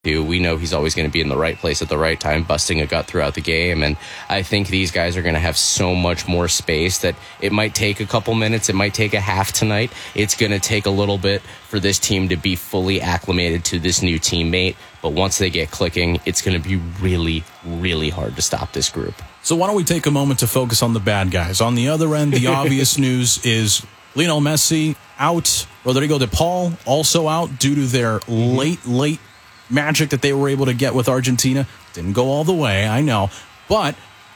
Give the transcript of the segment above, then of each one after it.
We know he's always going to be in the right place at the right time, busting a gut throughout the game. And I think these guys are going to have so much more space that it might take a couple minutes. It might take a half tonight. It's going to take a little bit for this team to be fully acclimated to this new teammate. But once they get clicking, it's going to be really, really hard to stop this group. So why don't we take a moment to focus on the bad guys? On the other end, the obvious news is Lionel Messi out. Rodrigo de Paul also out due to their late magic that they were able to get with Argentina. Didn't go all the way, I know. But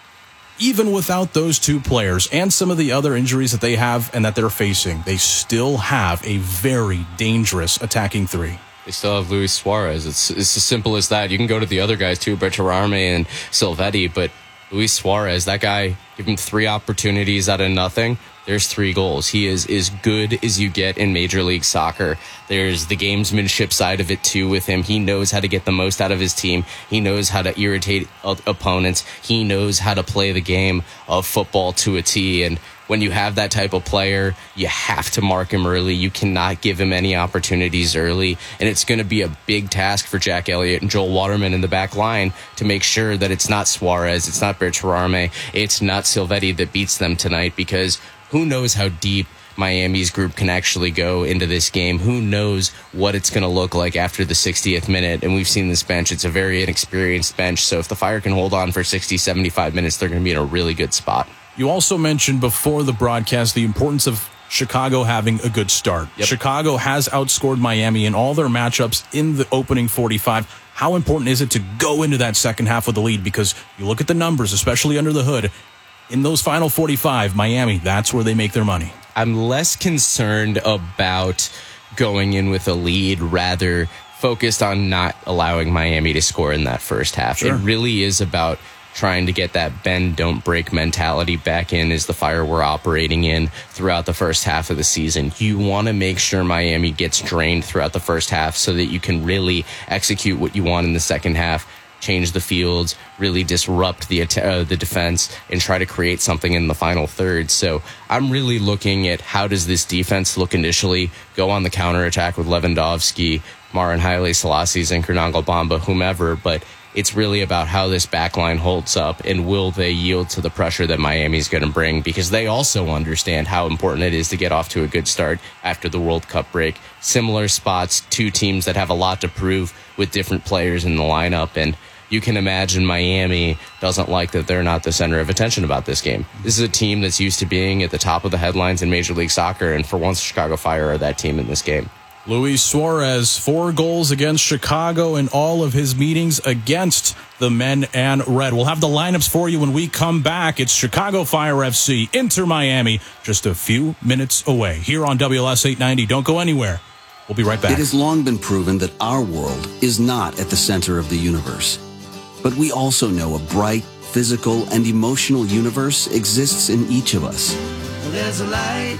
even without those two players and some of the other injuries that they have and that they're facing, they still have a very dangerous attacking three. They still have Luis Suarez. It's as simple as that. You can go to the other guys too, Bertarame and Silvetti, but Luis Suarez, that guy, give him 3 opportunities out of nothing. There's 3 goals. He is as good as you get in Major League Soccer. There's the gamesmanship side of it, too, with him. He knows how to get the most out of his team. He knows how to irritate opponents. He knows how to play the game of football to a T. And when you have that type of player, you have to mark him early. You cannot give him any opportunities early. And it's going to be a big task for Jack Elliott and Joel Waterman in the back line to make sure that it's not Suarez, it's not Bertarame, it's not Silvetti that beats them tonight, because who knows how deep Miami's group can actually go into this game. Who knows what it's going to look like after the 60th minute. And we've seen this bench. It's a very inexperienced bench. So if the Fire can hold on for 60, 75 minutes, they're going to be in a really good spot. You also mentioned before the broadcast the importance of Chicago having a good start. Yep. Chicago has outscored Miami in all their matchups in the opening 45. How important is it to go into that second half with the lead? Because you look at the numbers, especially under the hood, in those final 45, Miami, that's where they make their money. I'm less concerned about going in with a lead, rather focused on not allowing Miami to score in that first half. Sure. It really is about trying to get that bend, don't break mentality back in as the Fire were operating in throughout the first half of the season. You want to make sure Miami gets drained throughout the first half so that you can really execute what you want in the second half. Change the fields, really disrupt the defense, and try to create something in the final third. So I'm really looking at how does this defense look initially, go on the counterattack with Lewandowski, Marin Haile Selassie, Zinkernagel Bamba, whomever, but it's really about how this back line holds up and will they yield to the pressure that Miami's going to bring, because they also understand how important it is to get off to a good start after the World Cup break. Similar spots, 2 teams that have a lot to prove with different players in the lineup, and you can imagine Miami doesn't like that they're not the center of attention about this game. This is a team that's used to being at the top of the headlines in Major League Soccer, and for once, Chicago Fire are that team in this game. Luis Suarez, 4 goals against Chicago in all of his meetings against the men and red. We'll have the lineups for you when we come back. It's Chicago Fire FC, Inter Miami, just a few minutes away here on WLS 890. Don't go anywhere. We'll be right back. It has long been proven that our world is not at the center of the universe. But we also know a bright, physical, and emotional universe exists in each of us. There's a light.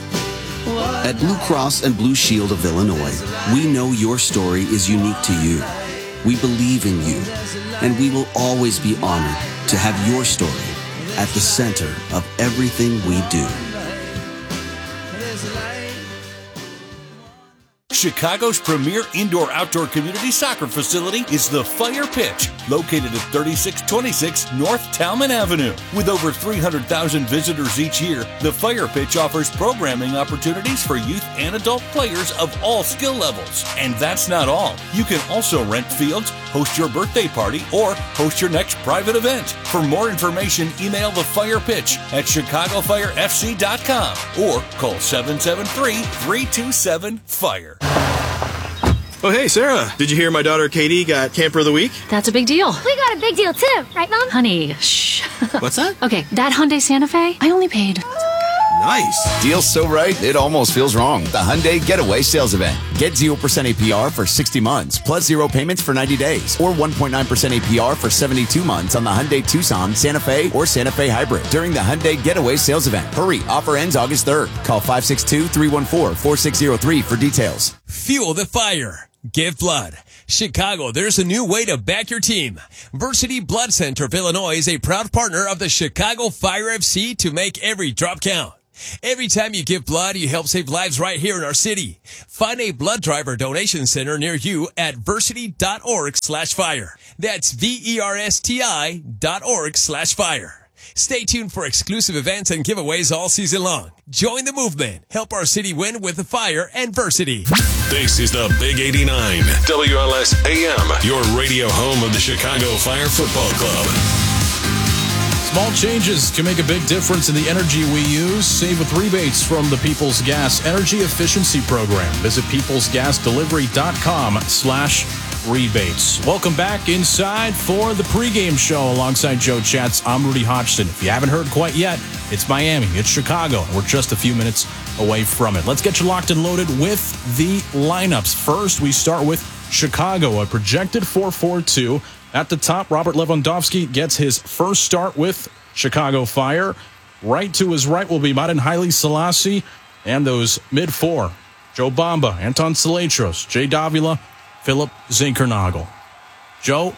At Blue Cross and Blue Shield of Illinois, we know your story is unique to you. We believe in you, and we will always be honored to have your story at the center of everything we do. Chicago's premier indoor-outdoor community soccer facility is the Fire Pitch, located at 3626 North Talman Avenue. With over 300,000 visitors each year, the Fire Pitch offers programming opportunities for youth and adult players of all skill levels. And that's not all. You can also rent fields, host your birthday party, or host your next private event. For more information, email the Fire Pitch at chicagofirefc.com or call 773-327-FIRE. Oh, hey, Sarah. Did you hear my daughter Katie got Camper of the Week? That's a big deal. We got a big deal too, right, Mom? Honey, shh. What's that? Okay, that Hyundai Santa Fe, I only paid. Nice. Deal's so right, it almost feels wrong. The Hyundai Getaway Sales Event. Get 0% APR for 60 months, plus 0 payments for 90 days, or 1.9% APR for 72 months on the Hyundai Tucson, Santa Fe, or Santa Fe Hybrid during the Hyundai Getaway Sales Event. Hurry, offer ends August 3rd. Call 562-314-4603 for details. Fuel the fire. Give blood. Chicago, there's a new way to back your team. Versity Blood Center of Illinois is a proud partner of the Chicago Fire FC to make every drop count. Every time you give blood, you help save lives right here in our city. Find a blood drive or donation center near you at versity.org/fire. That's VERSTI.org/fire. Stay tuned for exclusive events and giveaways all season long. Join the movement. Help our city win with the Fire and Versity. This is the Big 89, WLS AM, your radio home of the Chicago Fire Football Club. Small changes can make a big difference in the energy we use. Save with rebates from the People's Gas Energy Efficiency Program. Visit peoplesgasdelivery.com/rebates. Welcome back inside for the pregame show alongside Joe Chatz. I'm Rudy Hodgson. If you haven't heard quite yet, it's Miami, it's Chicago. We're just a few minutes away from it. Let's get you locked and loaded with the lineups. First, we start with Chicago, a projected 4-4-2. At the top, Robert Lewandowski gets his first start with Chicago Fire. Right to his right will be Marin Haile Selassie and those mid-four, Joe Bamba, Anton Salatros, Jay Davila, Philip Zinkernagel. Joe,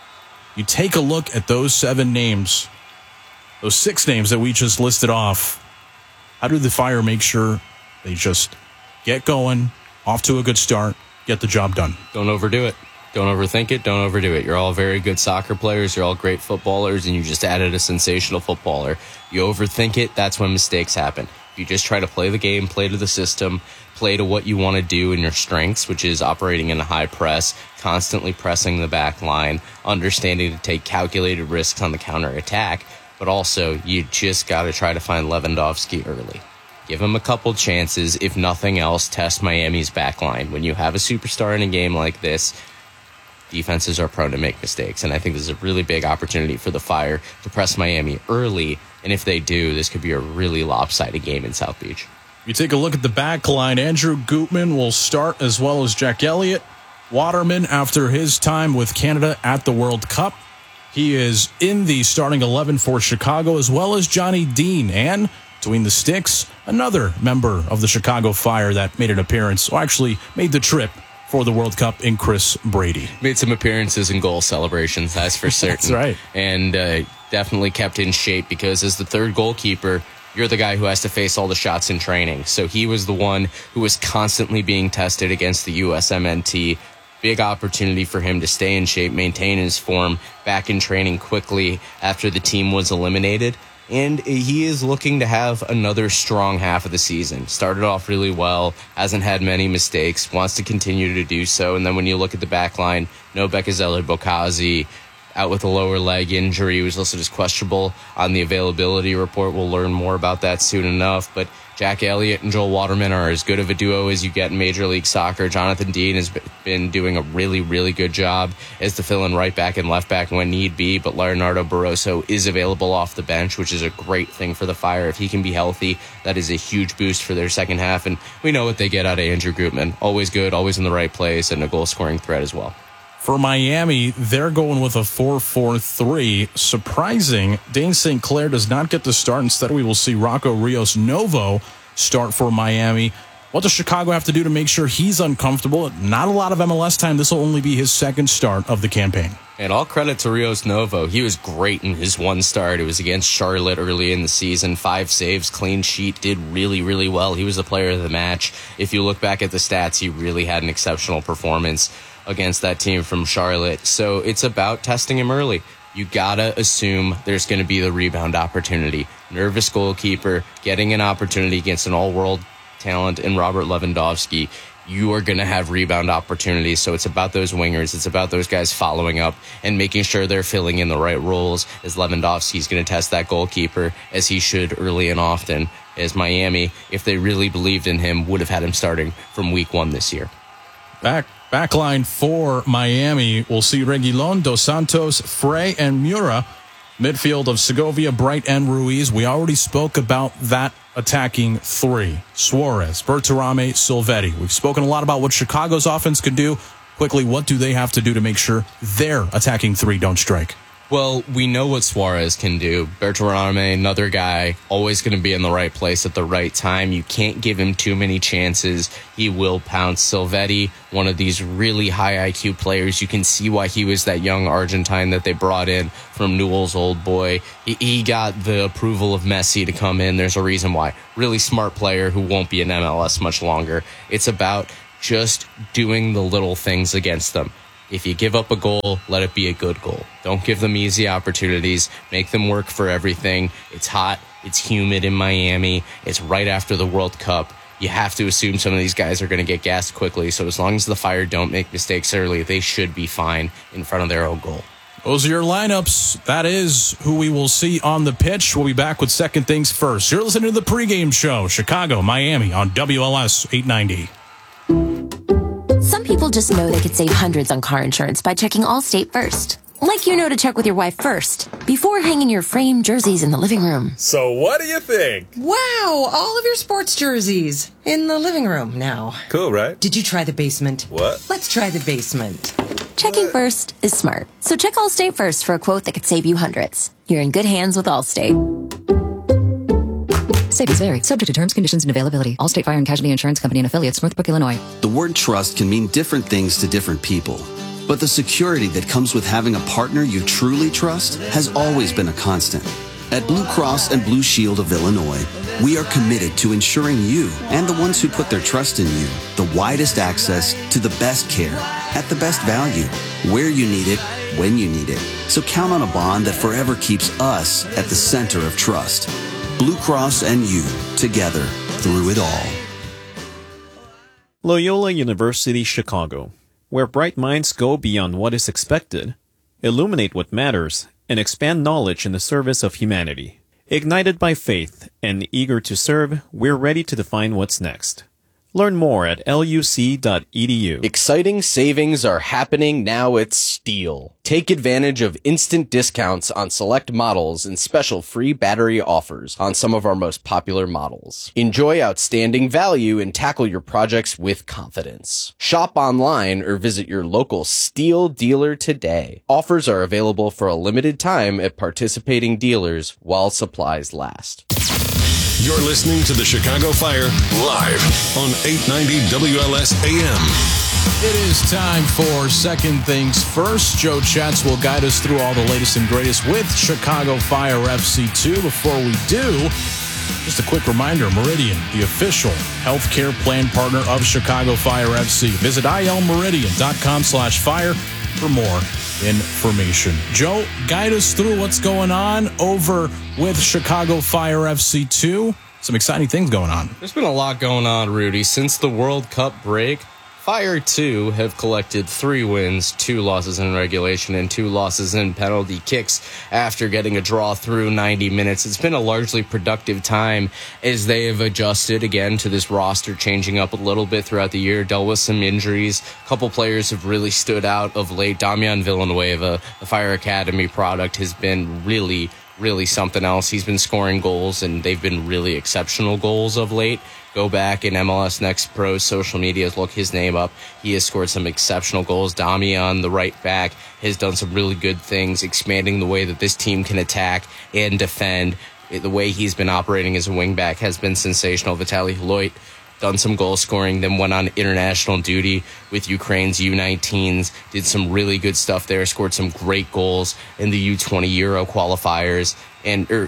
you take a look at those 7 names, those 6 names that we just listed off. How do the Fire make sure they just get going, off to a good start, get the job done? Don't overdo it. Don't overthink it. Don't overdo it. You're all very good soccer players. You're all great footballers, and you just added a sensational footballer. You overthink it, that's when mistakes happen. You just try to play the game, play to the system, play to what you want to do in your strengths, which is operating in a high press, constantly pressing the back line, understanding to take calculated risks on the counterattack, but also you just got to try to find Lewandowski early. Give him a couple chances. If nothing else, test Miami's back line. When you have a superstar in a game like this, defenses are prone to make mistakes, and I think this is a really big opportunity for the Fire to press Miami early, and if they do, this could be a really lopsided game in South Beach. You take a look at the back line. Andrew Gutman will start, as well as Jack Elliott. Waterman, after his time with Canada at the World Cup, he is in the starting 11 for Chicago, as well as Johnny Dean, and between the sticks, another member of the Chicago Fire that made an appearance, or actually made the trip for the World Cup, in Chris Brady. Made some appearances and goal celebrations, that's for certain. That's right. And definitely kept in shape, because as the third goalkeeper, you're the guy who has to face all the shots in training. So he was the one who was constantly being tested against the USMNT. Big opportunity for him to stay in shape, maintain his form, back in training quickly after the team was eliminated. And he is looking to have another strong half of the season. Started off really well, hasn't had many mistakes, wants to continue to do so. And then when you look at the back line, no Bekazeli Bokazi, out with a lower leg injury. He was listed as questionable on the availability report. We'll learn more about that soon enough. But Jack Elliott and Joel Waterman are as good of a duo as you get in Major League Soccer. Jonathan Dean has been doing a really, really good job as the fill-in right back and left back when need be. But Leonardo Barroso is available off the bench, which is a great thing for the Fire. If he can be healthy, that is a huge boost for their second half. And we know what they get out of Andrew Gutman. Always good, always in the right place, and a goal-scoring threat as well. For Miami, they're going with a 4-4-3. Surprising, Dane St. Clair does not get the start. Instead, we will see Rocco Rios Novo start for Miami. What does Chicago have to do to make sure he's uncomfortable? Not a lot of MLS time. This will only be his second start of the campaign. And all credit to Rios Novo. He was great in his one start. It was against Charlotte early in the season. 5 saves, clean sheet, did really, really well. He was the player of the match. If you look back at the stats, he really had an exceptional performance against that team from Charlotte. So it's about testing him early. You gotta assume there's going to be the rebound opportunity. Nervous goalkeeper, getting an opportunity against an all-world talent in Robert Lewandowski. You are going to have rebound opportunities. So it's about those wingers. It's about those guys following up and making sure they're filling in the right roles, as Lewandowski's going to test that goalkeeper, as he should early and often, as Miami, if they really believed in him, would have had him starting from week 1 this year. Backline for Miami, we'll see Reguilon, Dos Santos, Frey, and Mura. Midfield of Segovia, Bright, and Ruiz. We already spoke about that attacking 3. Suarez, Berterame, Silvetti. We've spoken a lot about what Chicago's offense could do. Quickly, what do they have to do to make sure their attacking 3 don't strike? Well, we know what Suarez can do. Berterame, another guy, always going to be in the right place at the right time. You can't give him too many chances. He will pounce. Silvetti, one of these really high IQ players. You can see why he was that young Argentine that they brought in from Newell's Old Boy. He got the approval of Messi to come in. There's a reason why. Really smart player who won't be in MLS much longer. It's about just doing the little things against them. If you give up a goal, let it be a good goal. Don't give them easy opportunities. Make them work for everything. It's hot. It's humid in Miami. It's right after the World Cup. You have to assume some of these guys are going to get gassed quickly. So as long as the Fire don't make mistakes early, they should be fine in front of their own goal. Those are your lineups. That is who we will see on the pitch. We'll be back with Second Things First. You're listening to the pregame show, Chicago, Miami on WLS 890. Some people just know they could save hundreds on car insurance by checking Allstate first. Like you know to check with your wife first, before hanging your framed jerseys in the living room. So what do you think? Wow, all of your sports jerseys in the living room now. Cool, right? Did you try the basement? What? Let's try the basement. Checking first is smart. So check Allstate first for a quote that could save you hundreds. You're in good hands with Allstate. Savings vary. Subject to terms, conditions, and availability. Allstate Fire and Casualty Insurance Company and affiliates, Northbrook, Illinois. The word trust can mean different things to different people. But the security that comes with having a partner you truly trust has always been a constant. At Blue Cross and Blue Shield of Illinois, we are committed to ensuring you and the ones who put their trust in you the widest access to the best care at the best value, where you need it, when you need it. So count on a bond that forever keeps us at the center of trust. Blue Cross and you, together, through it all. Loyola University Chicago, where bright minds go beyond what is expected, illuminate what matters, and expand knowledge in the service of humanity. Ignited by faith and eager to serve, we're ready to define what's next. Learn more at luc.edu. Exciting savings are happening now at Steel. Take advantage of instant discounts on select models and special free battery offers on some of our most popular models. Enjoy outstanding value and tackle your projects with confidence. Shop online or visit your local Steel dealer today. Offers are available for a limited time at participating dealers while supplies last. You're listening to the Chicago Fire live on 890 WLS AM. It is time for Second Things First. Joe Chatz will guide us through all the latest and greatest with Chicago Fire FC2. Before we do, just a quick reminder, Meridian, the official healthcare plan partner of Chicago Fire FC. Visit ilmeridian.com/fire for more information. Joe, guide us through what's going on over with Chicago Fire FC2. Some exciting things going on. There's been a lot going on, Rudy. Since the World Cup break, Fire 2 have collected 3 wins, 2 losses in regulation, and 2 losses in penalty kicks after getting a draw through 90 minutes. It's been a largely productive time as they have adjusted again to this roster changing up a little bit throughout the year, dealt with some injuries. A couple players have really stood out of late. Damian Villanueva, the Fire Academy product, has been really something else. He's been scoring goals, and they've been really exceptional goals of late. Go back in MLS Next Pro social media, look his name up. He has scored some exceptional goals. Damian, the right back, has done some really good things, expanding the way that this team can attack and defend. The way he's been operating as a wingback has been sensational. Vitaly Hloit done some goal scoring, then went on international duty with Ukraine's U19s, did some really good stuff there, scored some great goals in the U20 Euro qualifiers, and the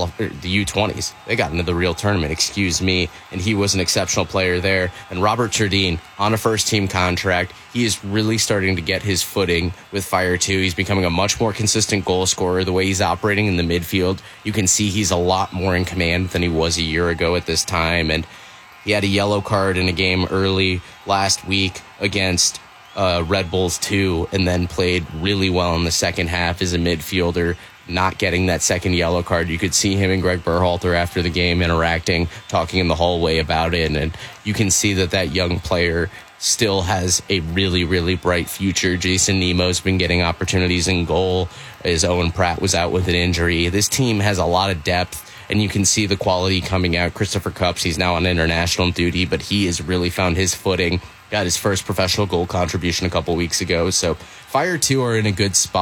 U20s. They got into the real tournament, and he was an exceptional player there. And Robert Turdine on a first-team contract. He is really starting to get his footing with Fire 2. He's becoming a much more consistent goal scorer. The way he's operating in the midfield, you can see he's a lot more in command than he was a year ago at this time. And he had a yellow card in a game early last week against Red Bulls 2, and then played really well in the second half as a midfielder, not getting that second yellow card. You could see him and Greg Berhalter after the game interacting, talking in the hallway about it, and you can see that young player still has a really bright future. Jason Nemo's been getting opportunities in goal as Owen Pratt was out with an injury. This team has a lot of depth, and you can see the quality coming out. Christopher Cupps, he's now on international duty, but he has really found his footing. Got his first professional goal contribution a couple weeks ago. So Fire 2 are in a good spot.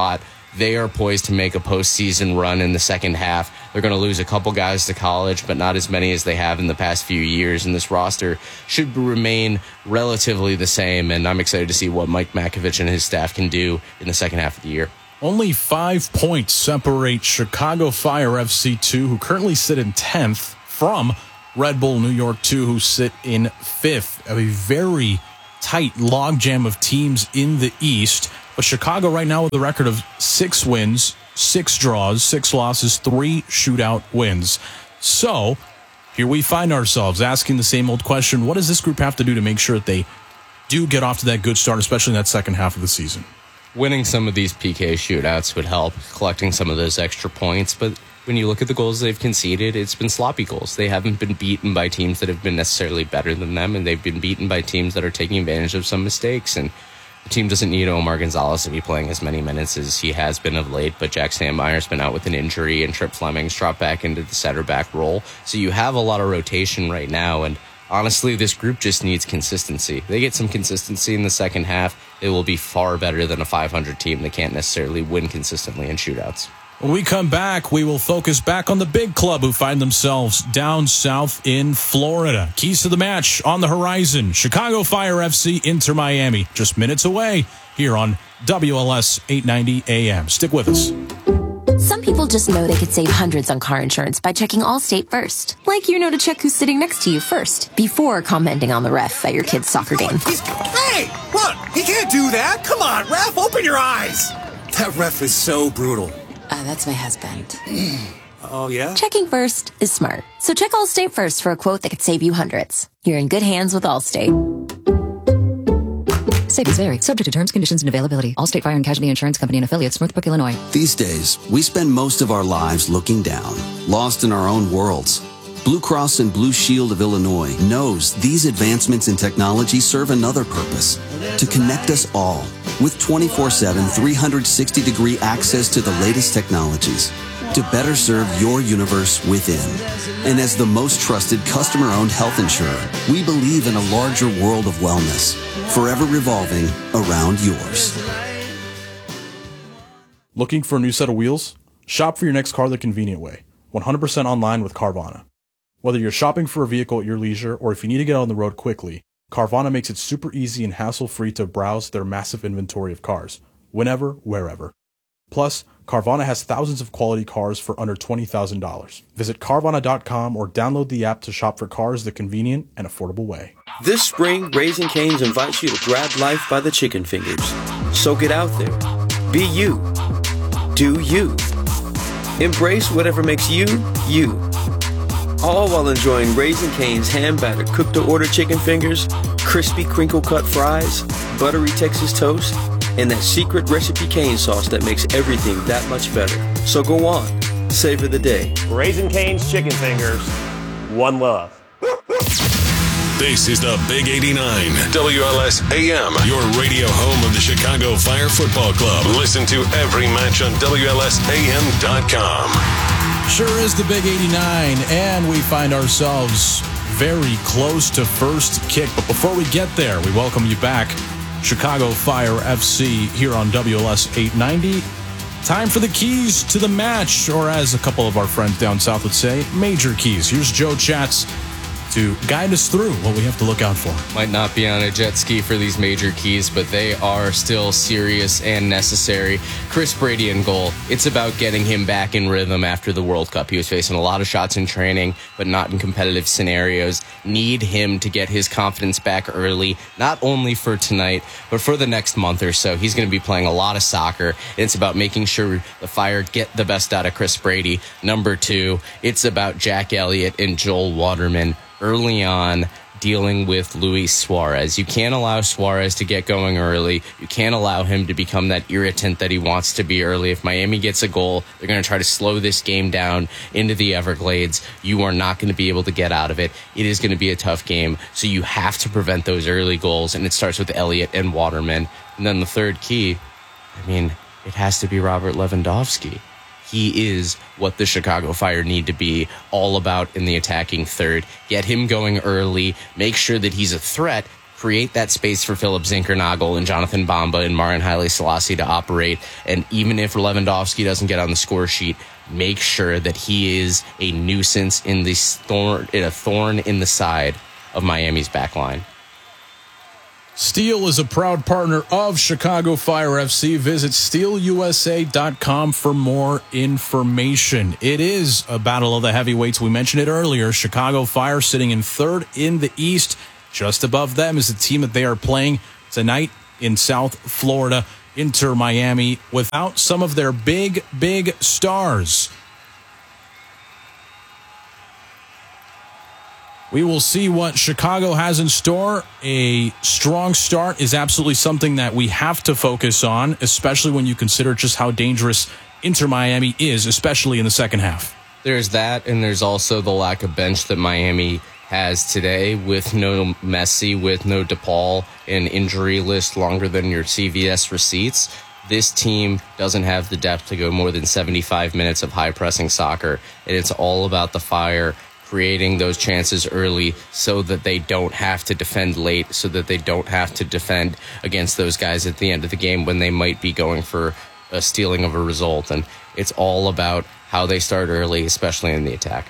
they are poised to make a postseason run in the second half. They're going to lose a couple guys to college, but not as many as they have in the past few years. And this roster should remain relatively the same. And I'm excited to see what Mike Makovich and his staff can do in the second half of the year. Only 5 points separate Chicago Fire FC 2, who currently sit in 10th, from Red Bull New York 2, who sit in 5th. A very tight logjam of teams in the East. But Chicago right now with a record of 6 wins, 6 draws, 6 losses, 3 shootout wins. So here we find ourselves asking the same old question. What does this group have to do to make sure that they do get off to that good start, especially in that second half of the season? Winning some of these PK shootouts would help, collecting some of those extra points. But when you look at the goals they've conceded, it's been sloppy goals. They haven't been beaten by teams that have been necessarily better than them, and they've been beaten by teams that are taking advantage of some mistakes. And the team doesn't need Omar Gonzalez to be playing as many minutes as he has been of late, but Jack Sandmeyer's been out with an injury, and Trip Fleming's dropped back into the center back role. So you have a lot of rotation right now, and honestly, this group just needs consistency. They get some consistency in the second half, it will be far better than a 500 team that can't necessarily win consistently in shootouts. When we come back, we will focus back on the big club who find themselves down south in Florida. Keys to the match on the horizon. Chicago Fire FC, Inter Miami. Just minutes away here on WLS 890 AM. Stick with us. Some people just know they could save hundreds on car insurance by checking Allstate first. Like you know to check who's sitting next to you first, before commenting on the ref at your kid's soccer game. Hey, look, he can't do that. Come on, ref, open your eyes. That ref is so brutal. That's my husband. Oh, yeah? Checking first is smart. So check Allstate first for a quote that could save you hundreds. You're in good hands with Allstate. Savings vary. Subject to terms, conditions, and availability. Allstate Fire and Casualty Insurance Company and Affiliates, Northbrook, Illinois. These days, we spend most of our lives looking down, lost in our own worlds. Blue Cross and Blue Shield of Illinois knows these advancements in technology serve another purpose: to connect us all with 24/7, 360-degree access to the latest technologies to better serve your universe within. And as the most trusted customer-owned health insurer, we believe in a larger world of wellness, forever revolving around yours. Looking for a new set of wheels? Shop for your next car the convenient way. 100% online with Carvana. Whether you're shopping for a vehicle at your leisure or if you need to get on the road quickly, Carvana makes it super easy and hassle-free to browse their massive inventory of cars, whenever, wherever. Plus, Carvana has thousands of quality cars for under $20,000. Visit Carvana.com or download the app to shop for cars the convenient and affordable way. This spring, Raising Cane's invites you to grab life by the chicken fingers. So get out there. Be you. Do you. Embrace whatever makes you, you. All while enjoying Raising Cane's hand-battered cooked-to-order chicken fingers, crispy crinkle-cut fries, buttery Texas toast, and that secret recipe cane sauce that makes everything that much better. So go on, savor the day. Raising Cane's chicken fingers, one love. This is the Big 89, WLS AM, your radio home of the Chicago Fire Football Club. Listen to every match on WLSAM.com. Sure is the Big 89, and we find ourselves very close to first kick. But before we get there, we welcome you back. Chicago Fire FC here on WLS 890. Time for the keys to the match, or as a couple of our friends down south would say, major keys. Here's Joe Chats to guide us through what we have to look out for. Might not be on a jet ski for these major keys, but they are still serious and necessary. Chris Brady in goal. It's about getting him back in rhythm after the World Cup. He was facing a lot of shots in training, but not in competitive scenarios. Need him to get his confidence back early, not only for tonight, but for the next month or so. He's going to be playing a lot of soccer, and it's about making sure the Fire get the best out of Chris Brady. Number 2, it's about Jack Elliott and Joel Waterman early on dealing with Luis Suarez. You can't allow Suarez to get going early. You can't allow him to become that irritant that he wants to be early. If Miami gets a goal, they're going to try to slow this game down into the Everglades. You are not going to be able to get out of it. It is going to be a tough game, so you have to prevent those early goals, and it starts with Elliott and Waterman. And then the third key, it has to be Robert Lewandowski. He is what the Chicago Fire need to be all about in the attacking third. Get him going early. Make sure that he's a threat. create that space for Philip Zinkernagel and Jonathan Bamba and Marin Haile Selassie to operate. And even if Lewandowski doesn't get on the score sheet, make sure that he is a nuisance in a thorn in the side of Miami's back line. Steel is a proud partner of Chicago Fire FC. Visit steelusa.com for more information. It is a battle of the heavyweights. We mentioned it earlier. Chicago Fire sitting in third in the East. Just above them is the team that they are playing tonight in South Florida, Inter Miami, without some of their big stars. We will see what Chicago has in store. A strong start is absolutely something that we have to focus on, especially when you consider just how dangerous Inter Miami is, especially in the second half. There's that, and there's also the lack of bench that Miami has today, with no Messi, with no DePaul, an injury list longer than your CVS receipts. This team doesn't have the depth to go more than 75 minutes of high-pressing soccer, and it's all about the Fire creating those chances early so that they don't have to defend late, so that they don't have to defend against those guys at the end of the game when they might be going for a stealing of a result. And it's all about how they start early, especially in the attack.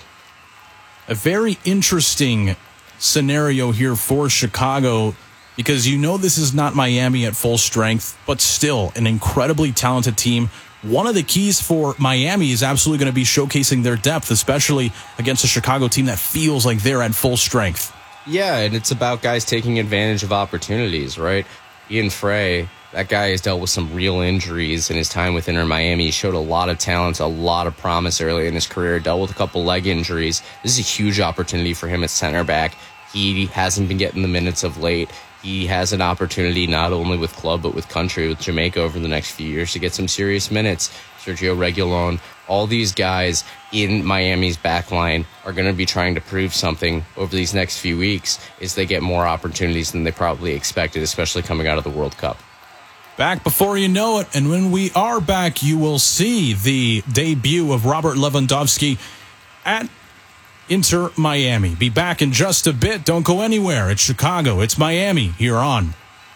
A very interesting scenario here for Chicago, because you know this is not Miami at full strength, but still an incredibly talented team. One of the keys for Miami is absolutely going to be showcasing their depth, especially against a Chicago team that feels like they're at full strength. Yeah, and it's about guys taking advantage of opportunities, right? Ian Frey, that guy has dealt with some real injuries in his time with Inter Miami. He showed a lot of talent, a lot of promise early in his career, dealt with a couple leg injuries. This is a huge opportunity for him at center back. He hasn't been getting the minutes of late. He has an opportunity not only with club but with country, with Jamaica over the next few years to get some serious minutes. Sergio Reguilon, all these guys in Miami's backline are going to be trying to prove something over these next few weeks as they get more opportunities than they probably expected, especially coming out of the World Cup. Back before you know it, and when we are back, you will see the debut of Robert Lewandowski at Inter Miami. Be back in just a bit. Don't go anywhere. It's Chicago. It's Miami here on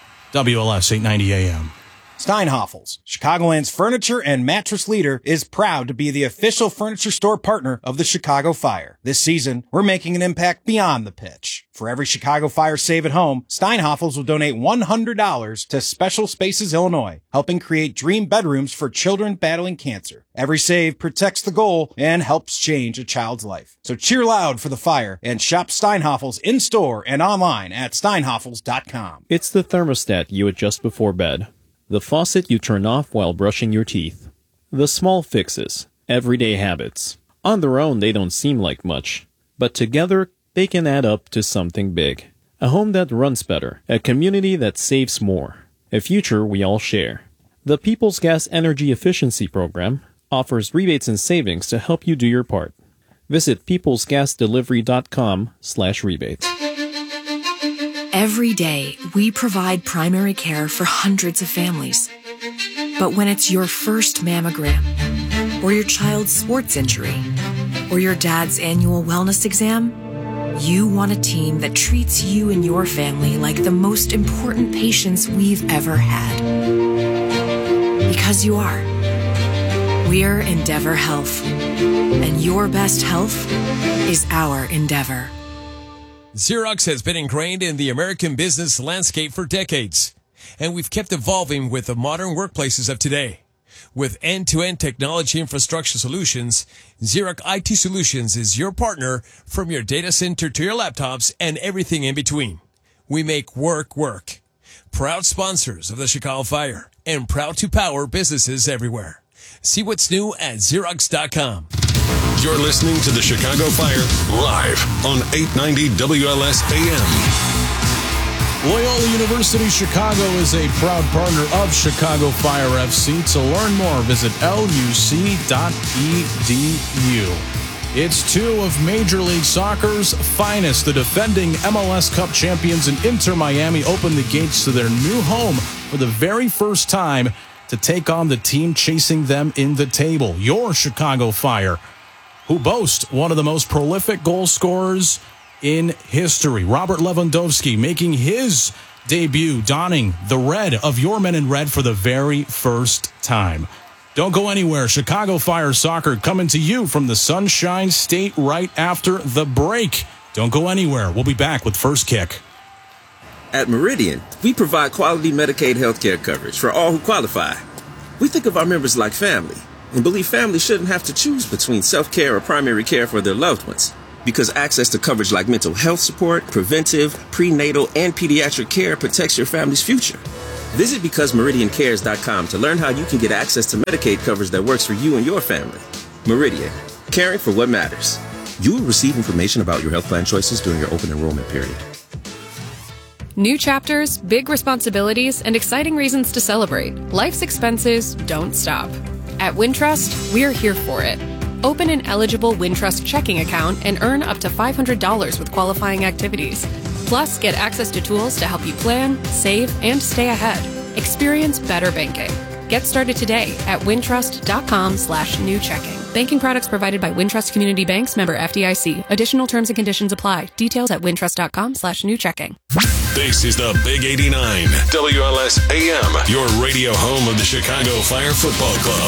WLS 890 AM. Steinhafels, Chicagoland's furniture and mattress leader, is proud to be the official furniture store partner of the Chicago Fire. This season, we're making an impact beyond the pitch. For every Chicago Fire save at home, Steinhafels will donate $100 to Special Spaces Illinois, helping create dream bedrooms for children battling cancer. Every save protects the goal and helps change a child's life. So cheer loud for the Fire and shop Steinhafels in-store and online at steinhafels.com. It's the thermostat you adjust before bed. The faucet you turn off while brushing your teeth. The small fixes, everyday habits. On their own, they don't seem like much, but together, they can add up to something big. A home that runs better, a community that saves more, a future we all share. The People's Gas Energy Efficiency Program offers rebates and savings to help you do your part. Visit peoplesgasdelivery.com/rebates. Every day, we provide primary care for hundreds of families. But when it's your first mammogram, or your child's sports injury, or your dad's annual wellness exam, you want a team that treats you and your family like the most important patients we've ever had. Because you are. We're Endeavor Health. And your best health is our endeavor. Xerox has been ingrained in the American business landscape for decades, and we've kept evolving with the modern workplaces of today. With end-to-end technology infrastructure solutions, Xerox IT Solutions is your partner from your data center to your laptops and everything in between. We make work work. Proud sponsors of the Chicago Fire and proud to power businesses everywhere. See what's new at Xerox.com. You're listening to the Chicago Fire live on 890 WLS AM. Loyola University Chicago is a proud partner of Chicago Fire FC. To learn more, visit luc.edu. It's two of Major League Soccer's finest. The defending MLS Cup champions in Inter Miami opened the gates to their new home for the very first time to take on the team chasing them in the table, your Chicago Fire, who boast one of the most prolific goal scorers in history. Robert Lewandowski making his debut, donning the red of your men in red for the very first time. Don't go anywhere. Chicago Fire Soccer coming to you from the Sunshine State right after the break. Don't go anywhere. We'll be back with First Kick. At Meridian, we provide quality Medicaid health care coverage for all who qualify. We think of our members like family and believe families shouldn't have to choose between self-care or primary care for their loved ones, because access to coverage like mental health support, preventive, prenatal, and pediatric care protects your family's future. Visit BecauseMeridianCares.com to learn how you can get access to Medicaid coverage that works for you and your family. Meridian, caring for what matters. You will receive information about your health plan choices during your open enrollment period. New chapters, big responsibilities, and exciting reasons to celebrate. Life's expenses don't stop. At Wintrust, we're here for it. Open an eligible Wintrust checking account and earn up to $500 with qualifying activities. Plus, get access to tools to help you plan, save, and stay ahead. Experience better banking. Get started today at wintrust.com/new checking. Banking products provided by Wintrust Community Banks, member FDIC. Additional terms and conditions apply. Details at wintrust.com/new checking. This is the Big 89, WLS AM, your radio home of the Chicago Fire Football Club.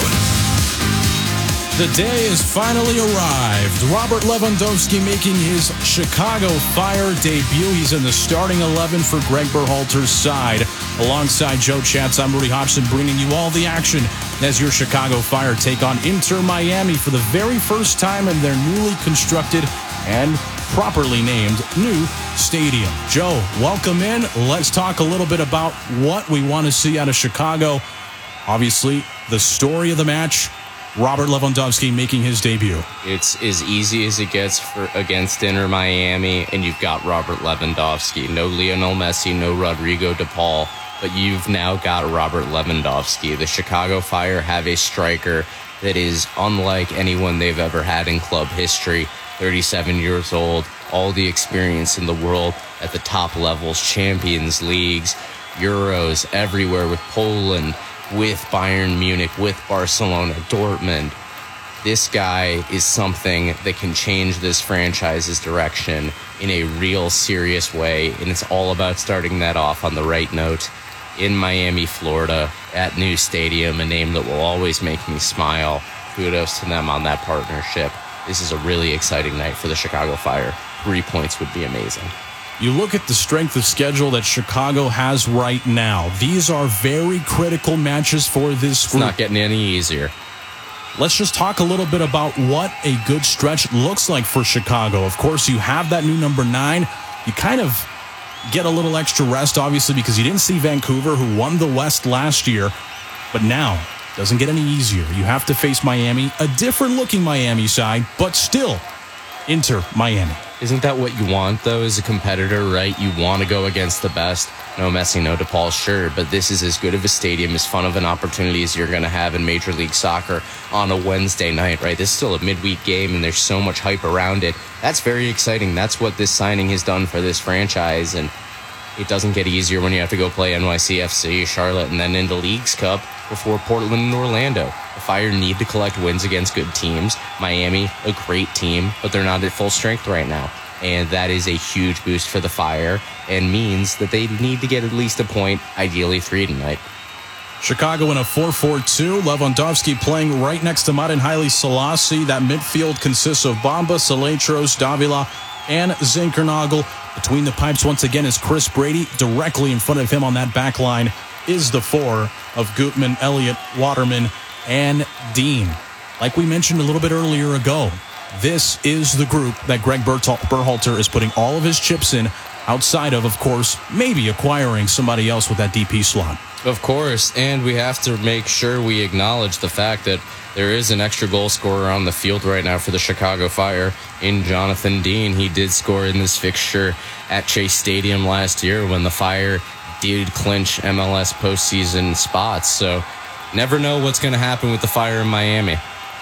The day has finally arrived. Robert Lewandowski making his Chicago Fire debut. He's in the starting 11 for Greg Berhalter's side. Alongside Joe Chatz, I'm Rudy Hodgson, bringing you all the action as your Chicago Fire take on Inter Miami for the very first time in their newly constructed and properly named new stadium. Joe, welcome in. Let's talk a little bit about what we want to see out of Chicago. Obviously, the story of the match, Robert Lewandowski making his debut. It's as easy as it gets against Inter Miami, and you've got Robert Lewandowski. No Lionel Messi, no Rodrigo de Paul, but you've now got Robert Lewandowski. The Chicago Fire have a striker that is unlike anyone they've ever had in club history. 37 years old, all the experience in the world at the top levels, Champions Leagues, Euros, everywhere with Poland, with Bayern Munich, with Barcelona, Dortmund. This guy is something that can change this franchise's direction in a real serious way, and it's all about starting that off on the right note in Miami, Florida, at New Stadium, a name that will always make me smile. Kudos to them on that partnership. This is a really exciting night for the Chicago Fire. 3 points would be amazing. You look at the strength of schedule that Chicago has right now. These are very critical matches for this group. It's not getting any easier. Let's just talk a little bit about what a good stretch looks like for Chicago. Of course, you have that new number 9. You kind of get a little extra rest, obviously, because you didn't see Vancouver, who won the West last year. But now, doesn't get any easier. You have to face Miami, a different-looking Miami side, but still Inter Miami. Isn't that what you want, though, as a competitor, right? You want to go against the best. No Messi, no DePaul, sure, but this is as good of a stadium, as fun of an opportunity as you're going to have in Major League Soccer on a Wednesday night, right? This is still a midweek game, and there's so much hype around it. That's very exciting. That's what this signing has done for this franchise, and it doesn't get easier when you have to go play NYCFC, Charlotte, and then into Leagues Cup before Portland and Orlando. The Fire need to collect wins against good teams. Miami, a great team, but they're not at full strength right now. And that is a huge boost for the Fire and means that they need to get at least a point, ideally 3 tonight. Chicago in a 4-4-2. Lewandowski playing right next to Martin Haile Selassie. That midfield consists of Bamba, Saletros, Davila, and Zinkernagel. Between the pipes once again is Chris Brady. Directly in front of him on that back line is the 4 of Gutman, Elliott, Waterman, and Dean. Like we mentioned a little bit earlier ago, this is the group that Greg Berhalter is putting all of his chips in, outside of course, maybe acquiring somebody else with that DP slot. Of course, and we have to make sure we acknowledge the fact that there is an extra goal scorer on the field right now for the Chicago Fire in Jonathan Dean. He did score in this fixture at Chase Stadium last year when the Fire did clinch MLS postseason spots. So never know what's going to happen with the Fire in Miami.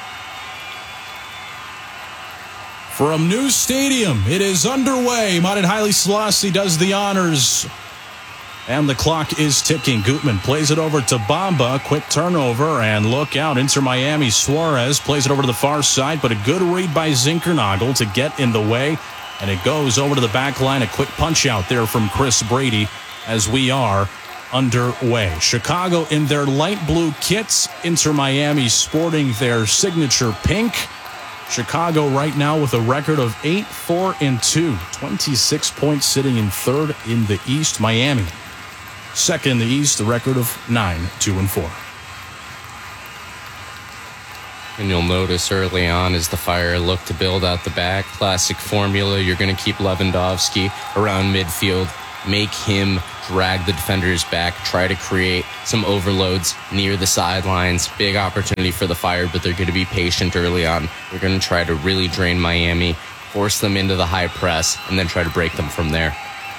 From New Stadium, it is underway. Martin Haile Selassie does the honors. And the clock is ticking. Gutman plays it over to Bamba. Quick turnover, and look out. Inter Miami. Suarez plays it over to the far side, but a good read by Zinkernagel to get in the way And it goes over to the back line. A quick punch out there from Chris Brady as we are underway. Chicago in their light blue kits. Inter Miami sporting their signature pink. Chicago right now with a record of 8-4-2. 26 points, sitting in third in the East. Miami second in the East, a record of 9-2-4. And you'll notice early on as the Fire look to build out the back, classic formula, you're going to keep Lewandowski around midfield, make him drag the defenders back, try to create some overloads near the sidelines. Big opportunity for the Fire, but they're going to be patient early on. They're going to try to really drain Miami, force them into the high press, and then try to break them from there.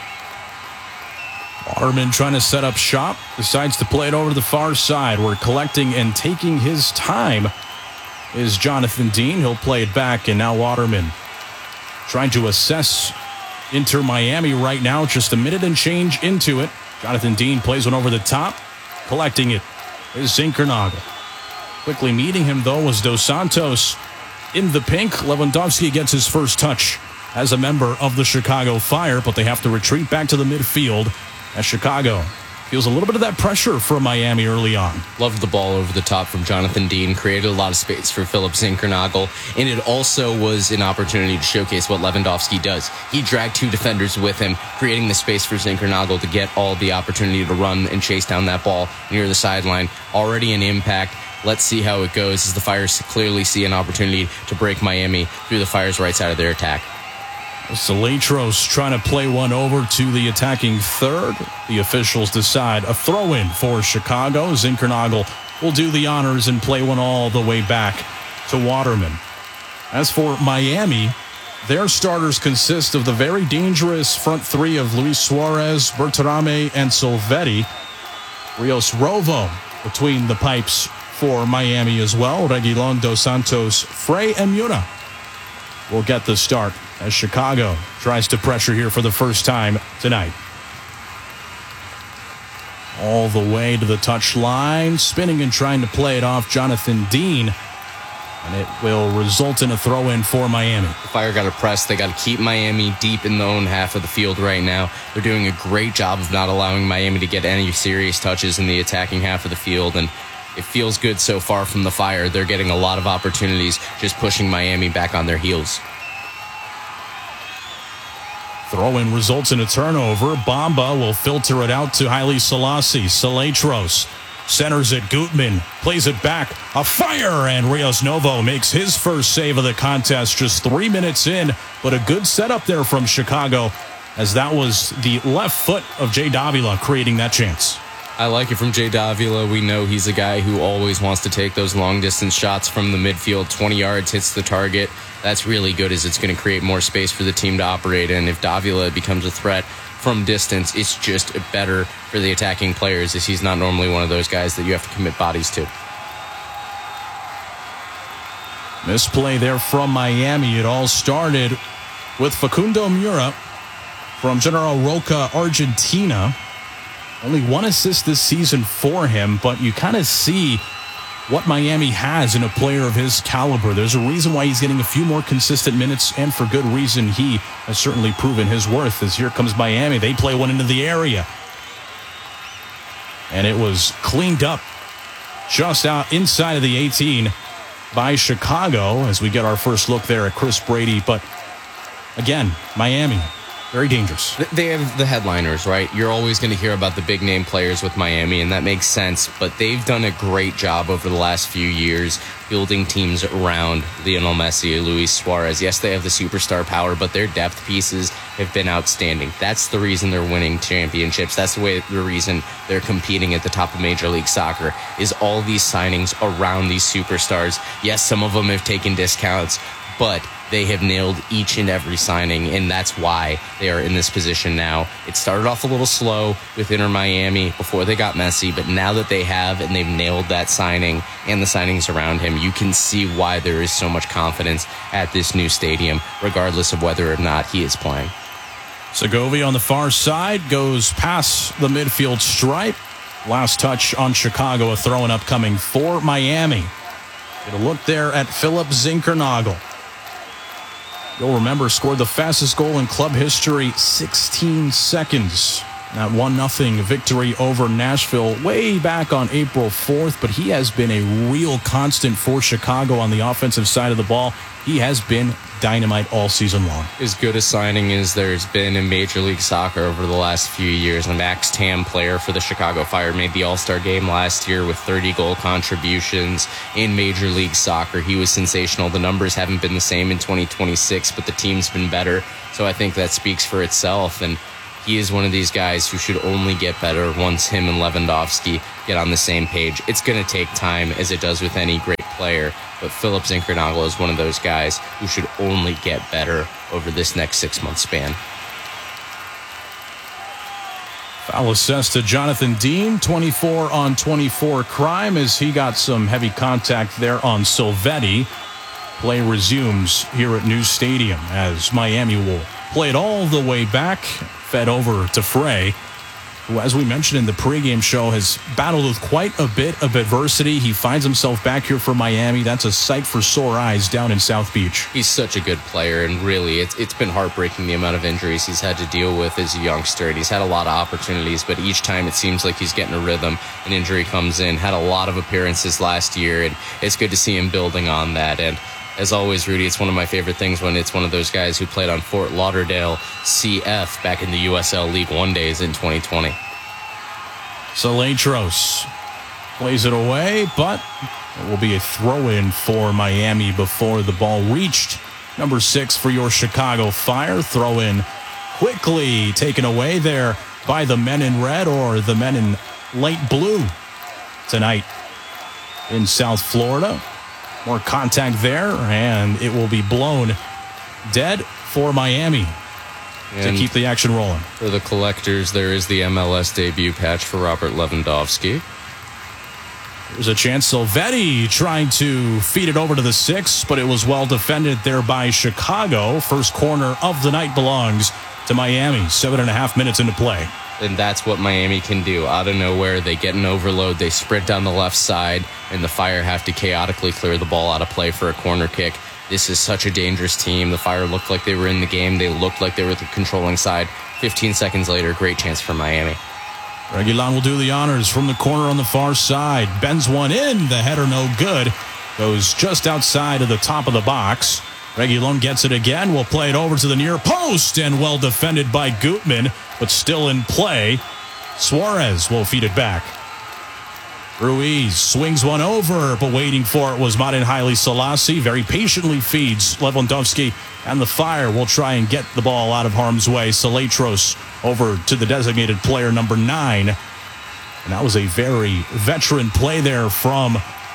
Waterman trying to set up shop, decides to play it over to the far side. We're collecting and taking his time is Jonathan Dean. He'll play it back, and now Waterman trying to assess Inter Miami right now. Just a minute and change into it. Jonathan Dean plays one over the top. Collecting it is Zinkernagel. Quickly meeting him, though, was Dos Santos in the pink. Lewandowski gets his first touch as a member of the Chicago Fire, but they have to retreat back to the midfield as Chicago feels a little bit of that pressure from Miami early on. Loved the ball over the top from Jonathan Dean. Created a lot of space for Philip Zinkernagel. And it also was an opportunity to showcase what Lewandowski does. He dragged two defenders with him, creating the space for Zinkernagel to get all the opportunity to run and chase down that ball near the sideline. Already an impact. Let's see how it goes as the Fires clearly see an opportunity to break Miami through the Fire's right side of their attack. Salatros trying to play one over to the attacking third. The officials decide a throw-in for Chicago. Zinkernagel will do the honors and play one all the way back to Waterman. As for Miami, their starters consist of the very dangerous front three of Luis Suarez, Berterame, and Silvetti. Rios Rovo between the pipes for Miami as well. Reguilon, Dos Santos, Frey, and Mura will get the start as Chicago tries to pressure here for the first time tonight. All the way to the touch line, spinning and trying to play it off Jonathan Dean, and it will result in a throw-in for Miami. The Fire got to press. They got to keep Miami deep in the own half of the field right now. They're doing a great job of not allowing Miami to get any serious touches in the attacking half of the field, and it feels good so far from the Fire. They're getting a lot of opportunities, just pushing Miami back on their heels. Throw-in results in a turnover. Bamba will filter it out to Haile Selassie. Salatros centers it. Gutman plays it back. A fire, and Rios Novo makes his first save of the contest just 3 minutes in. But a good setup there from Chicago, as that was the left foot of Jay Davila creating that chance. I like it from Jay Davila. We know he's a guy who always wants to take those long-distance shots from the midfield. 20 yards hits the target. That's really good, as it's going to create more space for the team to operate in. If Davila becomes a threat from distance, it's just better for the attacking players, as he's not normally one of those guys that you have to commit bodies to. Misplay there from Miami. It all started with Facundo Mura from General Roca, Argentina. Only one assist this season for him, but you kind of see what Miami has in a player of his caliber. There's a reason why he's getting a few more consistent minutes, and for good reason. He has certainly proven his worth, as here comes Miami. They play one into the area, and it was cleaned up just out inside of the 18 by Chicago, as we get our first look there at Chris Brady. But again, Miami, very dangerous. They have the headliners, right? You're always going to hear about the big name players with Miami, and that makes sense. But they've done a great job over the last few years building teams around Lionel Messi, Luis Suarez. Yes, they have the superstar power, but their depth pieces have been outstanding. That's the reason they're winning championships. That's the reason they're competing at the top of Major League Soccer, is all these signings around these superstars. Yes, some of them have taken discounts, but they have nailed each and every signing, and that's why they are in this position now. It started off a little slow with Inter Miami before they got Messi, but now that they have, and they've nailed that signing and the signings around him, you can see why there is so much confidence at this new stadium, regardless of whether or not he is playing. Segovia on the far side goes past the midfield stripe. Last touch on Chicago, a throw-in upcoming for Miami. Get a look there at Philip Zinkernagel. you'll remember, scored the fastest goal in club history, 16 seconds. That 1-0 victory over Nashville way back on April 4th, but he has been a real constant for Chicago on the offensive side of the ball. He has been dynamite all season long. As good a signing as there's been in Major League Soccer over the last few years. A Max Tam player for the Chicago Fire made the All-Star game last year with 30 goal contributions in Major League Soccer. He was sensational. The numbers haven't been the same in 2026, but the team's been better. So I think that speaks for itself. And he is one of these guys who should only get better once him and Lewandowski get on the same page. It's going to take time, as it does with any great player, but Philip Zinkernagel is one of those guys who should only get better over this next 6-month span. Foul assessed to Jonathan Dean, 24-on-24 crime, as he got some heavy contact there on Silvetti. Play resumes here at New Stadium as Miami will play it all the way back, fed over to Frey, who, as we mentioned in the pregame show, has battled with quite a bit of adversity. He finds himself back here for Miami. That's a sight for sore eyes down in South Beach. He's such a good player, and really, it's been heartbreaking the amount of injuries he's had to deal with as a youngster, and he's had a lot of opportunities, but each time it seems like he's getting a rhythm. An injury comes in, had a lot of appearances last year, and it's good to see him building on that. And as always, Rudy, it's one of my favorite things when it's one of those guys who played on Fort Lauderdale CF back in the USL League One days in 2020. Saletros plays it away, but it will be a throw-in for Miami before the ball reached number 6 for your Chicago Fire. Throw-in quickly taken away there by the men in red, or the men in light blue tonight in South Florida. More contact there, and it will be blown dead for Miami to keep the action rolling. For the collectors, there is the MLS debut patch for Robert Lewandowski. There's a chance. Silvetti trying to feed it over to the 6, but it was well defended there by Chicago. First corner of the night belongs to Miami. 7.5 minutes into play. And that's what Miami can do. Out of nowhere, they get an overload. They sprint down the left side, and the Fire have to chaotically clear the ball out of play for a corner kick. This is such a dangerous team. The Fire looked like they were in the game. They looked like they were the controlling side. 15 seconds later, great chance for Miami. Reguilon will do the honors from the corner on the far side. Bends one in. The header no good. Goes just outside of the top of the box. Reguilon gets it again. Will play it over to the near post, and well defended by Gutman, but still in play. Suarez will feed it back. Ruiz swings one over, but waiting for it was Marin Haile Selassie. Very patiently feeds Lewandowski, and the Fire will try and get the ball out of harm's way. Saletros over to the designated player number 9. And that was a very veteran play there from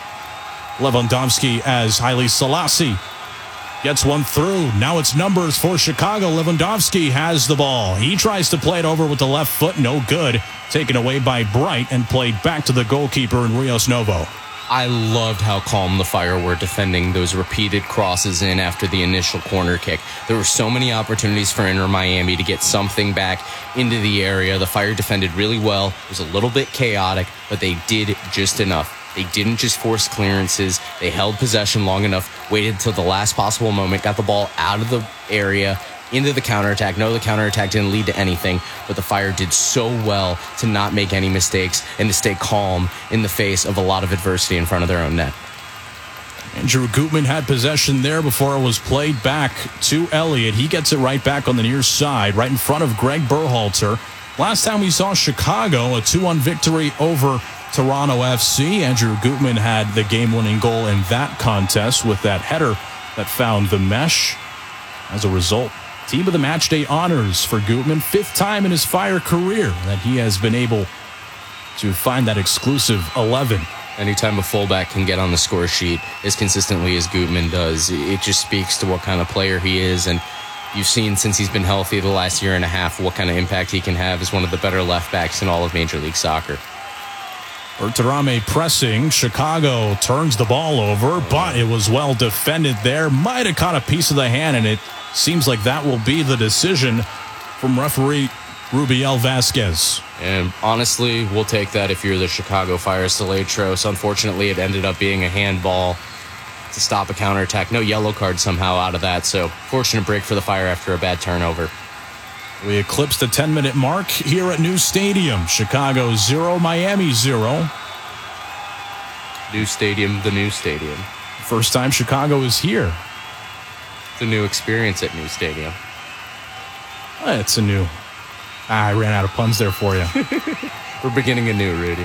Lewandowski as Haile Selassie gets one through. Now it's numbers for Chicago. Lewandowski has the ball. He tries to play it over with the left foot. No good. Taken away by Bright and played back to the goalkeeper in Rios Novo. I loved how calm the Fire were defending those repeated crosses in after the initial corner kick. There were so many opportunities for Inter Miami to get something back into the area. The Fire defended really well. It was a little bit chaotic, but they did just enough. They didn't just force clearances. They held possession long enough, waited until the last possible moment, got the ball out of the area, into the counterattack. No, the counterattack didn't lead to anything, but the Fire did so well to not make any mistakes and to stay calm in the face of a lot of adversity in front of their own net. Andrew Gutman had possession there before it was played back to Elliott. He gets it right back on the near side, right in front of Greg Berhalter. Last time we saw Chicago, a 2-1 victory over Toronto FC. Andrew Gutman had the game-winning goal in that contest with that header that found the mesh. As a result, team of the match day honors for Gutman. 5th time in his Fire career that he has been able to find that exclusive 11. Anytime a fullback can get on the score sheet as consistently as Gutman does, it just speaks to what kind of player he is. And you've seen since he's been healthy the last year and a half what kind of impact he can have as one of the better left backs in all of Major League Soccer. Bertarame pressing. Chicago turns the ball over, but it was well defended there. Might have caught a piece of the hand, and it seems like that will be the decision from referee Rubiel Vasquez. And honestly, we'll take that if you're the Chicago Fire. Saletros. Unfortunately, it ended up being a handball. to stop a counterattack. No yellow card somehow out of that, so fortunate break for the Fire after a bad turnover. We eclipsed the 10-minute mark here at New Stadium. Chicago 0, Miami 0. New stadium, the new stadium. First time Chicago is here. It's a new experience at New Stadium. It's a new... I ran out of puns there for you. We're beginning anew, Rudy.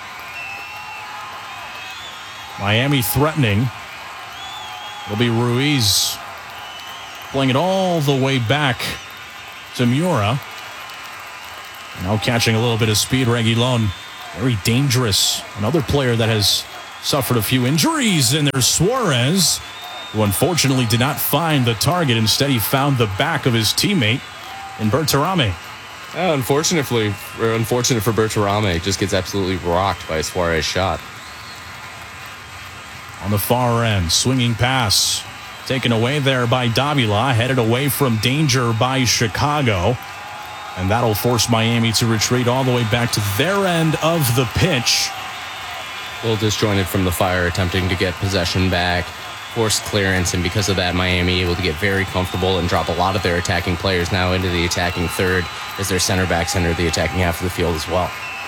Miami threatening. It'll be Ruiz playing it all the way back to Mura. Now catching a little bit of speed, Reguilon. Very dangerous. Another player that has suffered a few injuries. And there's Suarez, who unfortunately did not find the target. Instead, he found the back of his teammate in Berterame. Unfortunate for Berterame. Just gets absolutely rocked by a Suarez shot. On the far end, swinging pass. Taken away there by Davila. Headed away from danger by Chicago. And that'll force Miami to retreat all the way back to their end of the pitch. A little disjointed from the Fire, attempting to get possession back. Forced clearance, and because of that, Miami able to get very comfortable and drop a lot of their attacking players now into the attacking third as their center backs enter the attacking half of the field as well.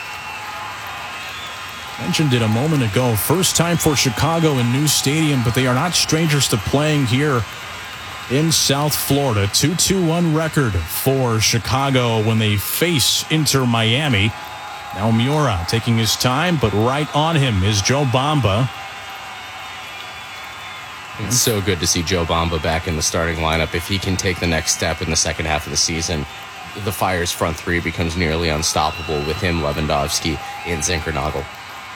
Mentioned it a moment ago. First time for Chicago in New Stadium, but they are not strangers to playing here in South Florida. 2-2-1 record for Chicago when they face Inter Miami. Now Mura taking his time, but right on him is Joe Bamba. It's so good to see Joe Bamba back in the starting lineup. If he can take the next step in the second half of the season, the Fire's front three becomes nearly unstoppable with him, Lewandowski, and Zinkernagel.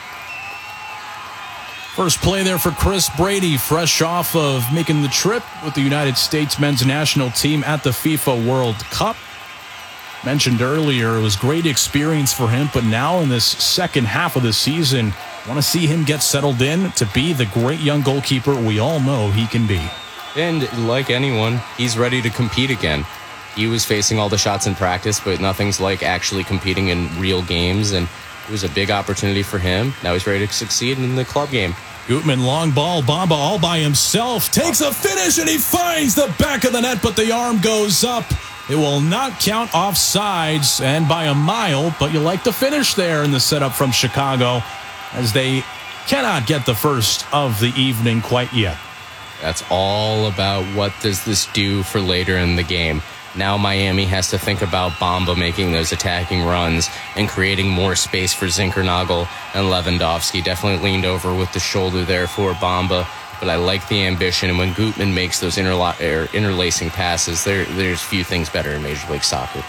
First play there for Chris Brady, fresh off of making the trip with the United States men's national team at the FIFA World Cup. Mentioned earlier, it was a great experience for him, but now in this second half of the season, want to see him get settled in to be the great young goalkeeper we all know he can be. And like anyone, he's ready to compete again. He was facing all the shots in practice, but nothing's like actually competing in real games, and it was a big opportunity for him. Now he's ready to succeed in the club game. Gutman, long ball, Bamba all by himself, takes a finish, and he finds the back of the net, but the arm goes up. It will not count offsides, and by a mile, but you like the finish there in the setup from Chicago, as they cannot get the first of the evening quite yet. That's all about what does this do for later in the game. Now Miami has to think about Bamba making those attacking runs and creating more space for Zinkernagel and Lewandowski. Definitely leaned over with the shoulder there for Bamba, but I like the ambition. And when Gutman makes those interlacing passes, there's few things better in Major League Soccer.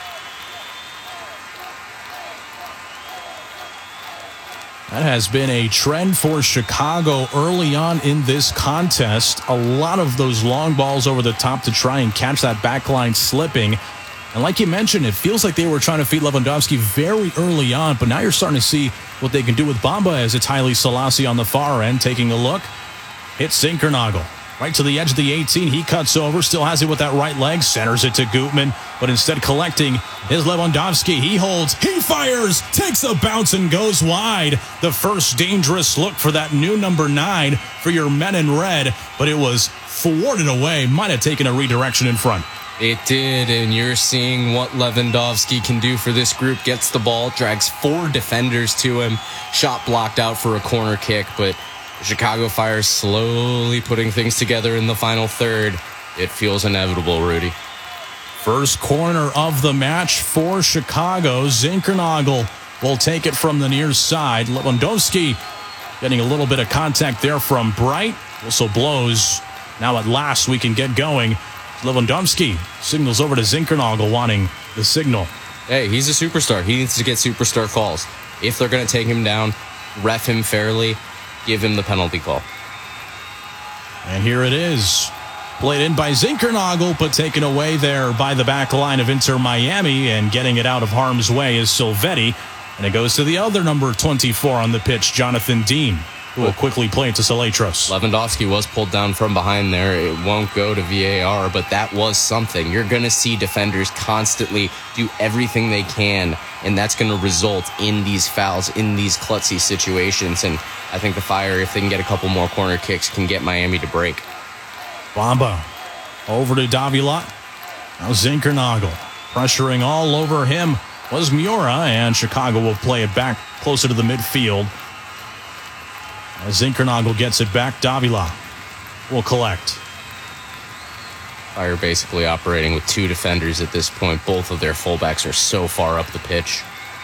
That has been a trend for Chicago early on in this contest. A lot of those long balls over the top to try and catch that back line slipping. And like you mentioned, it feels like they were trying to feed Lewandowski very early on, but now you're starting to see what they can do with Bamba as it's Haile Selassie on the far end taking a look. Hits Zinkernagel. Right to the edge of the 18. He cuts over, still has it with that right leg, centers it to Gutman, but instead collecting is Lewandowski. He holds, he fires, takes a bounce and goes wide. The first dangerous look for that new number 9 for your men in red, but it was thwarted away. Might have taken a redirection in front. It did, and you're seeing what Lewandowski can do for this group. Gets the ball, drags 4 defenders to him. Shot blocked out for a corner kick, but Chicago Fire slowly putting things together in the final third. It feels inevitable, Rudy. First corner of the match for Chicago. Zinkernagel will take it from the near side. Lewandowski getting a little bit of contact there from Bright. Whistle blows. Now at last we can get going. Lewandowski signals over to Zinkernagel wanting the signal. Hey, he's a superstar. He needs to get superstar calls. If they're going to take him down, ref him fairly. Give him the penalty call. And here it is. Played in by Zinkernagel, but taken away there by the back line of Inter Miami, and getting it out of harm's way is Silvetti. And it goes to the other number 24 on the pitch, Jonathan Dean. who will quickly play it to Salatros. Lewandowski was pulled down from behind there. It won't go to VAR, but that was something. You're going to see defenders constantly do everything they can, and that's going to result in these fouls, in these klutzy situations. And I think the Fire, if they can get a couple more corner kicks, can get Miami to break. Bamba over to Davila. Now Zinkernagel pressuring all over him was Miura, and Chicago will play it back closer to the midfield. As Zinkernagel gets it back, Davila will collect. Fire basically operating with two defenders at this point. Both of their fullbacks are so far up the pitch.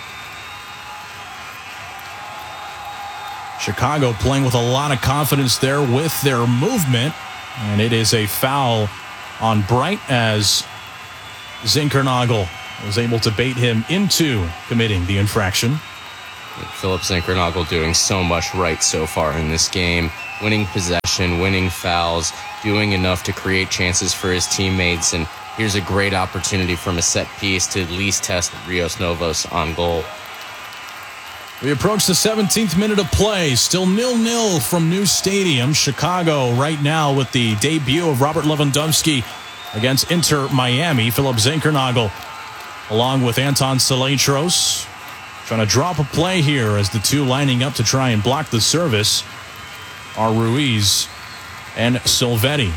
Chicago playing with a lot of confidence there with their movement. And it is a foul on Bright as Zinkernagel was able to bait him into committing the infraction. Philip Zinkernagel doing so much right so far in this game. Winning possession, winning fouls, doing enough to create chances for his teammates. And here's a great opportunity from a set piece to at least test Rios Novos on goal. We approach the 17th minute of play. Still 0-0 from New Stadium. Chicago right now with the debut of Robert Lewandowski against Inter Miami. Philip Zinkernagel along with Anton Salatros trying to drop a play here as the two lining up to try and block the service are Ruiz and Silvetti.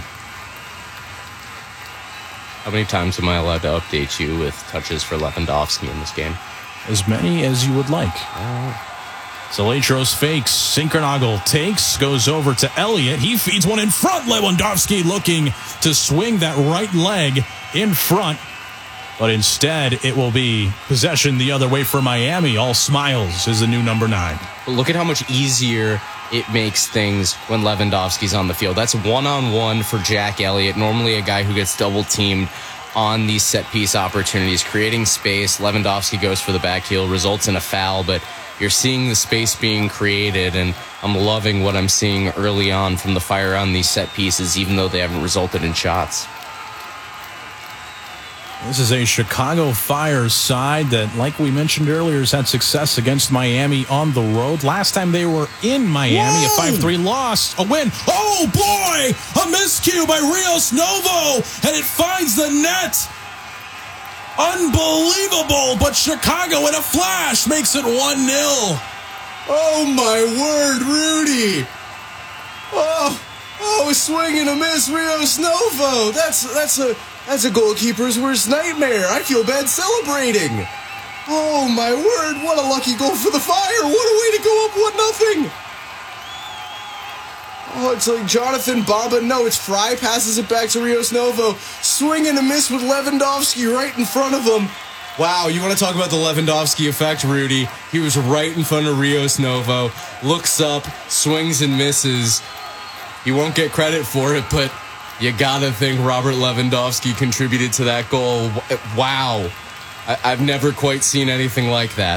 How many times am I allowed to update you with touches for Lewandowski in this game? As many as you would like. Salatros fakes. Zinkernagel takes. Goes over to Elliott. He feeds one in front. Lewandowski looking to swing that right leg in front. But instead, it will be possession the other way for Miami. All smiles is the new number 9. But look at how much easier it makes things when Lewandowski's on the field. That's one-on-one for Jack Elliott. Normally a guy who gets double-teamed on these set-piece opportunities, creating space. Lewandowski goes for the back heel, results in a foul, but you're seeing the space being created, and I'm loving what I'm seeing early on from the Fire on these set pieces, even though they haven't resulted in shots. This is a Chicago Fire side that, like we mentioned earlier, has had success against Miami on the road. Last time they were in Miami, a 5-3 loss, a win. Oh, boy! A miscue by Rios Novo, and it finds the net. Unbelievable, but Chicago in a flash makes it 1-0. Oh, my word, Rudy. Oh, swing and a miss, Rios Novo. That's a goalkeeper's worst nightmare. I feel bad celebrating. Oh, my word. What a lucky goal for the Fire. What a way to go up 1-0. Oh, it's like Jonathan Bamba. No, it's Fry. Passes it back to Rios Novo. Swing and a miss with Lewandowski right in front of him. Wow, you want to talk about the Lewandowski effect, Rudy? He was right in front of Rios Novo. Looks up, swings and misses. He won't get credit for it, but you gotta think Robert Lewandowski contributed to that goal. Wow. I've never quite seen anything like that.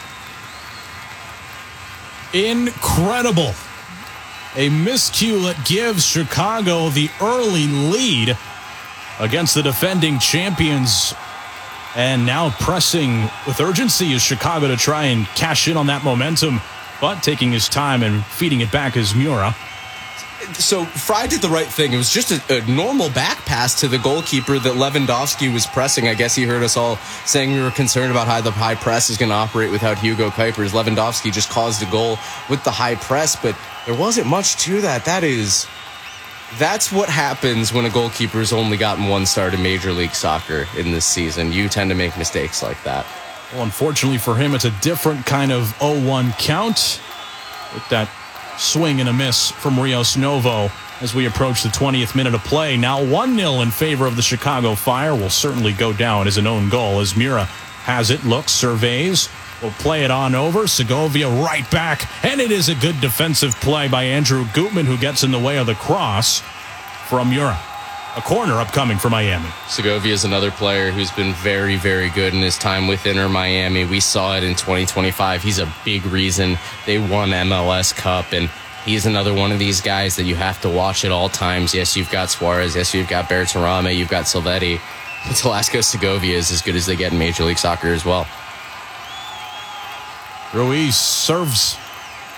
Incredible. A miscue that gives Chicago the early lead against the defending champions. And now pressing with urgency is Chicago to try and cash in on that momentum, but taking his time and feeding it back is Miura. So Fry did the right thing. It was just a normal back pass to the goalkeeper that Lewandowski was pressing. I guess he heard us all saying we were concerned about how the high press is going to operate without Hugo Kuipers. Lewandowski just caused a goal with the high press, but there wasn't much to that. That's what happens when a goalkeeper's only gotten one start in Major League Soccer in this season. You tend to make mistakes like that. Well, unfortunately for him, it's a different kind of 0-1 count with that swing and a miss from Rios Novo as we approach the 20th minute of play. Now 1-0 in favor of the Chicago Fire. Will certainly go down as an own goal as Miura has it, looks, surveys, will play it on over. Segovia right back, and it is a good defensive play by Andrew Gutman, who gets in the way of the cross from Miura. A corner upcoming for Miami. Segovia is another player who's been very, very good in his time with Inter Miami. We saw it in 2025. He's a big reason they won MLS Cup, and he's another one of these guys that you have to watch at all times. Yes, you've got Suarez. Yes, you've got Bertarame. You've got Silvetti. But Telesco Segovia is as good as they get in Major League Soccer as well. Ruiz serves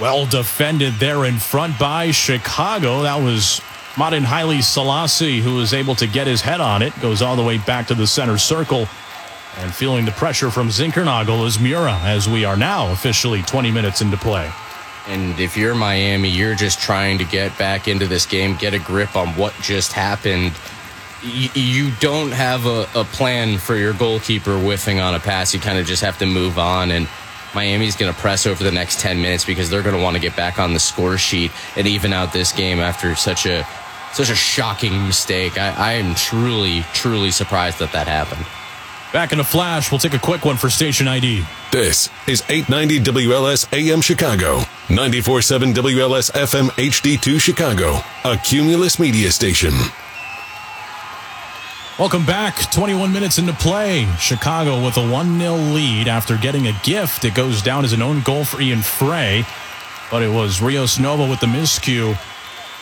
Well defended there in front by Chicago. That was Marin Haile Selassie who was able to get his head on it. Goes all the way back to the center circle. And feeling the pressure from Zinkernagel is Mura, as we are now officially 20 minutes into play. And if you're Miami, you're just trying to get back into this game, get a grip on what just happened. You don't have a plan for your goalkeeper whiffing on a pass. You kind of just have to move on. And Miami's going to press over the next 10 minutes because they're going to want to get back on the score sheet and even out this game after such a shocking mistake. I am truly, truly surprised that happened. Back in a flash, we'll take a quick one for station ID. This is 890 WLS AM Chicago, 94.7 WLS FM HD2 Chicago, a Cumulus media station. Welcome back. 21 minutes into play. Chicago with a 1-0 lead after getting a gift. It goes down as an own goal for Ian Frey, but it was Rios Nova with the miscue